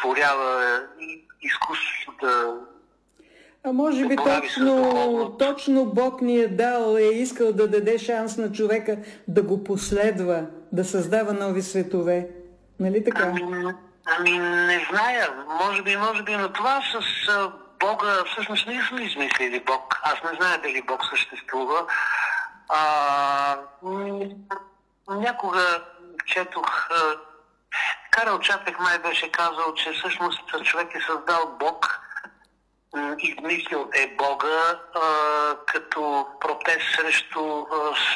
олицетворява изкуството да... А може би точно Бог ни е дал, е искал да даде шанс на човека да го последва, да създава нови светове. Нали така? Не зная. Може би, но това с Бога, всъщност не сме измислили Бог. Аз не знае дали Бог съществува. Някога четох, Карл Чапек май беше казал, че всъщност човек е създал Бог, измислил е Бога като протест срещу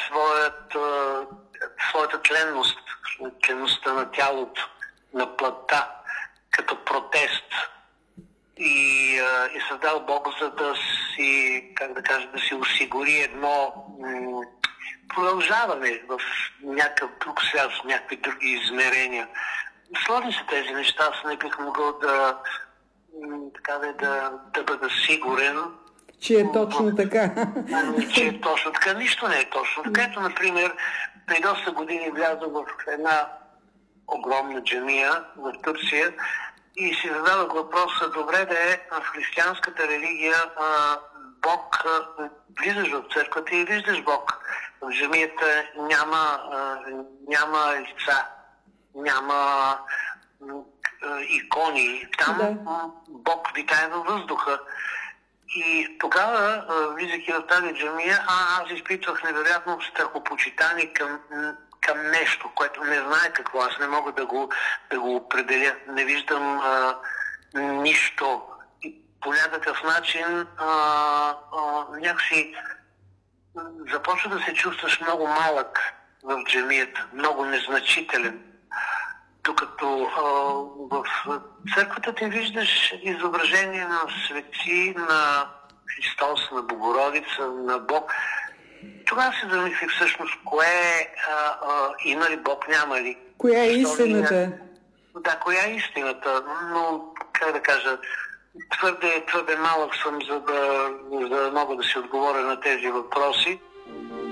своята тленност, тленността на тялото, на плътта, като протест. И е създал Бог, за да си, да си осигури едно продължаване в някакъв друг свят, в някакви други измерения. Сложни са тези неща, аз не бих могъл да бъда сигурен. Че е точно така. Че е точно така. Нищо не е точно така. Ето, например, преди доста години влязох в една огромна джамия в Турция и си задавах въпроса, добре да е в християнската религия Бог, влизаш в църквата и виждаш Бог. В джамията няма лица, няма икони. Там Бог витае във въздуха. И тогава, влизайки в тази джамия, аз изпитвах невероятно страхопочитание към нещо, което не знае какво. Аз не мога да го определя. Не виждам нищо. И по някакъв начин някакси започва да се чувстваш много малък в джамията, много незначителен. Докато в църквата ти виждаш изображение на светци, на Христос, на Богородица, на Бог. Тогава се замислих всъщност кое има ли Бог, няма ли. Коя е истината? Да, коя е истината, но как да кажа, твърде малък съм, за да мога да си отговоря на тези въпроси.